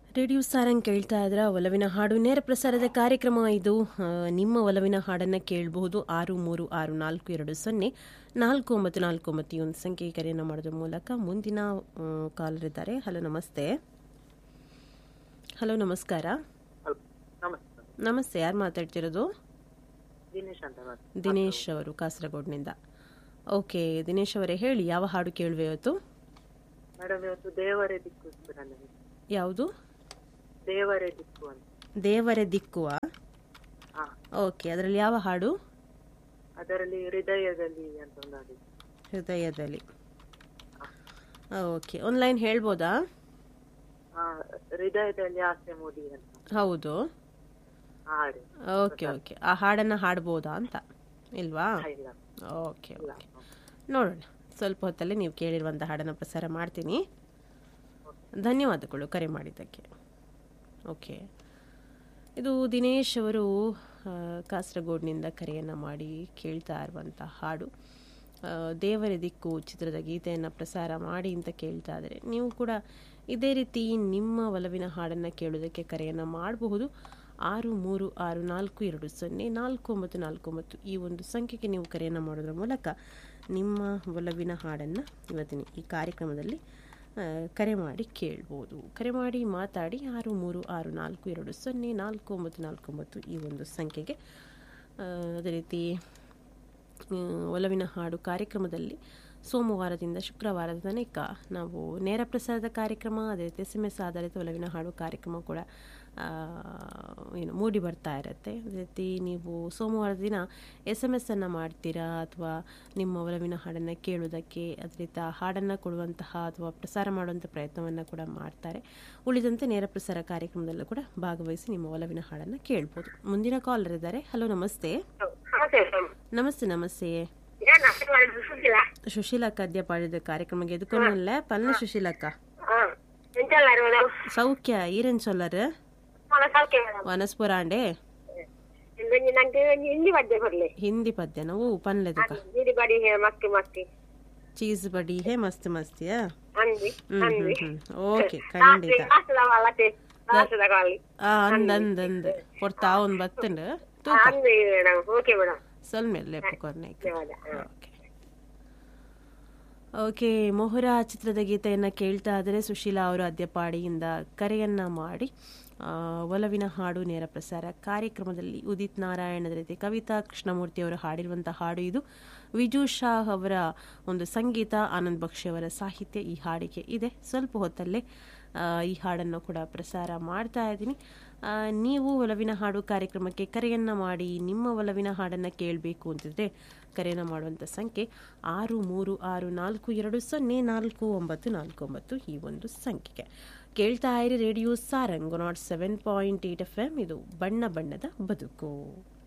Radio Sarang ಕೇಳ್ತಾ ಇದ್ರ ಒಲವಿನ ಹಾಡು ನೇರ ಪ್ರಸಾರದ ಕಾರ್ಯಕ್ರಮ ಇದು. ನಿಮ್ಮ ಒಲವಿನ ಹಾಡನ್ನು ಕೇಳಬಹುದು. 6346420494 ಈ ಒಂದು ಸಂಖ್ಯೆ ಕರೆಯನ್ನು ಮಾಡೋದ್ರ ಮೂಲಕ. ಮುಂದಿನ ಕಾಲರ್ ಇದ್ದಾರೆ. ಹಲೋ, ನಮಸ್ತೆ. ಹಲೋ, ನಮಸ್ಕಾರ. ನಮಸ್ತೆ, ಯಾರು ಮಾತಾಡ್ತಿರೋದು? ದಿನೇಶ್ ಅವರು ಕಾಸರಗೋಡ್ನಿಂದ. ಓಕೆ ದಿನೇಶ್ ಅವರೇ, ಹೇಳಿ ಯಾವ ಹಾಡು ಕೇಳುವೆ ಇವತ್ತು? ಯಾವುದು? ದೇವರ ದಿಕ್ಕುವ. ಓಕೆ, ಅದರಲ್ಲಿ ಯಾವ ಹಾಡು? ಅದರಲ್ಲಿ ಹೃದಯದಲ್ಲಿ ಅಂತ ಒಂದು ಹಾಡು. ಹೃದಯದಲ್ಲಿ. ಓಕೆ, ಆನ್ಲೈನ್ ಹೇಳ್ಬೋದಾ? ಹೃದಯದಲ್ಲಿ ಆಸೆ ಮೂಡಿ ಅಂತ. ಹೌದು. ಹಾಡು. ಓಕೆ ಓಕೆ, ಆ ಹಾಡನ್ನ ಹಾಡ್ಬೋದಾ ಅಂತ ಇಲ್ವಾ? ಓಕೆ ಓಕೆ, ನೋಡೋಣ. ಸ್ವಲ್ಪ ಹೊತ್ತಲ್ಲೇ ನೀವು ಕೇಳಿರುವಂಥ ಹಾಡನ್ನು ಪ್ರಸಾರ ಮಾಡ್ತೀನಿ. ಧನ್ಯವಾದಗಳು ಕರೆ ಮಾಡಿದ್ದಕ್ಕೆ. ಓಕೆ, ಇದು ದಿನೇಶ್ ಅವರು ಕಾಸರಗೋಡ್ನಿಂದ ಕರೆಯನ್ನು ಮಾಡಿ ಕೇಳ್ತಾ ಇರುವಂಥ ಹಾಡು ದೇವರ ದಿಕ್ಕು ಚಿತ್ರದ ಗೀತೆಯನ್ನು ಪ್ರಸಾರ ಮಾಡಿ ಅಂತ ಕೇಳ್ತಾ ಇದ್ದಾರೆ. ನೀವು ಕೂಡ ಇದೇ ರೀತಿ ನಿಮ್ಮ ಒಲವಿನ ಹಾಡನ್ನು ಕೇಳೋದಕ್ಕೆ ಕರೆಯನ್ನು ಮಾಡಬಹುದು. 6346420494 ಈ ಒಂದು ಸಂಖ್ಯೆಗೆ ನೀವು ಕರೆಯನ್ನು ಮಾಡೋದ್ರ ಮೂಲಕ ನಿಮ್ಮ ಒಲವಿನ ಹಾಡನ್ನು ಇವತ್ತಿನ ಈ ಕಾರ್ಯಕ್ರಮದಲ್ಲಿ ಕರೆ ಮಾಡಿ ಕೇಳ್ಬೋದು. ಕರೆ ಮಾಡಿ ಮಾತಾಡಿ. 6346420494 ಈ ಒಂದು ಸಂಖ್ಯೆಗೆ. ಅದೇ ರೀತಿ ಒಲವಿನ ಹಾಡು ಕಾರ್ಯಕ್ರಮದಲ್ಲಿ ಸೋಮವಾರದಿಂದ ಶುಕ್ರವಾರದ ತನಕ ನಾವು ನೇರ ಪ್ರಸಾರದ ಕಾರ್ಯಕ್ರಮ, ಅದೇ ರೀತಿ SMS ಆಧಾರಿತ ಒಲವಿನ ಹಾಡು ಕಾರ್ಯಕ್ರಮ ಕೂಡ ಮೂಡಿ ಬರ್ತಾ ಇರುತ್ತೆ. ಅದೇ ರೀತಿ ನೀವು ಸೋಮವಾರದ ದಿನ SMS ಅನ್ನು ಮಾಡ್ತೀರಾ ಅಥವಾ ನಿಮ್ಮ ಒಲವಿನ ಹಾಡನ್ನು ಕೇಳೋದಕ್ಕೆ ಅದೇ ರೀತಿ ಹಾಡನ್ನು ಕೊಡುವಂತಹ ಅಥವಾ ಪ್ರಸಾರ ಮಾಡುವಂಥ ಪ್ರಯತ್ನವನ್ನು ಕೂಡ ಮಾಡ್ತಾರೆ. ಉಳಿದಂತೆ ನೇರ ಪ್ರಸಾರ ಕಾರ್ಯಕ್ರಮದಲ್ಲೂ ಕೂಡ ಭಾಗವಹಿಸಿ ನಿಮ್ಮ ಒಲವಿನ ಹಾಡನ್ನು ಕೇಳ್ಬೋದು. ಮುಂದಿನ ಕಾಲರ್ ಇದ್ದಾರೆ. ಹಲೋ, ನಮಸ್ತೆ. ನಮಸ್ತೆ. ನಮಸ್ತೆ ಸುಶೀಲಕ್ಕ ಅದ್ಯಪಾಡಿದ ಕಾರ್ಯಕ್ರಮಕ್ಕೆ ಎದುಕೊಂಡಲ್ಲ ಪನ್ನ ಸುಶೀಲಕ್ಕ ಸೌಖ್ಯ ಈರೇನ್ ಸೊಲ್ಲರ್ ವನಸ್ಪುರಾಂಡೆ ಹಿಂದಿ ಪದ್ಯ ನಾವು ಪನ್ಲೆದುಕ ಚೀಸ್ ಬಡಿ ಹೇ ಮಸ್ತ್ ಮಸ್ತಿಯಾ. ಓಕೆ, ಖಂಡಿತ ಅಂದ್ ಕೊಡ್ತಾ ಒಂದ್ ಬತ್ತಂಡ್ ಸೊಲ್ಮೇಲೆ ಓಕೆ. ಮೊಹರಾ ಚಿತ್ರದ ಗೀತೆಯನ್ನು ಕೇಳ್ತಾ ಇದ್ರೆ ಸುಶೀಲಾ ಅವರು ಅದ್ಯಪಾಡಿಯಿಂದ ಕರೆಯನ್ನ ಮಾಡಿ ಒಲವಿನ ಹಾಡು ನೇರ ಪ್ರಸಾರ ಕಾರ್ಯಕ್ರಮದಲ್ಲಿ ಉದಿತ್ ನಾರಾಯಣದ ರೀತಿ ಕವಿತಾ ಕೃಷ್ಣಮೂರ್ತಿ ಅವರು ಹಾಡಿರುವಂತಹ ಹಾಡು ಇದು. ವಿಜು ಶಾ ಅವರ ಒಂದು ಸಂಗೀತ, ಆನಂದ್ ಬಕ್ಷಿ ಅವರ ಸಾಹಿತ್ಯ ಈ ಹಾಡಿಗೆ ಇದೆ. ಸ್ವಲ್ಪ ಹೊತ್ತಲ್ಲೇ ಈ ಹಾಡನ್ನು ಕೂಡ ಪ್ರಸಾರ ಮಾಡ್ತಾ ಇದ್ದೀನಿ. ನೀವು ಒಲವಿನ ಹಾಡು ಕಾರ್ಯಕ್ರಮಕ್ಕೆ ಕರೆಯನ್ನು ಮಾಡಿ ನಿಮ್ಮ ಒಲವಿನ ಹಾಡನ್ನು ಕೇಳಬೇಕು ಅಂತಿದ್ರೆ ಕರೆಯನ್ನು ಮಾಡುವಂಥ ಸಂಖ್ಯೆ 6346420494 ಈ ಒಂದು ಸಂಖ್ಯೆಗೆ. ಕೇಳ್ತಾ ಇರಿ ರೇಡಿಯೋ ಸಾರಂಗ್ 107.8 FM. ಇದು ಬಣ್ಣ ಬಣ್ಣದ ಬದುಕು.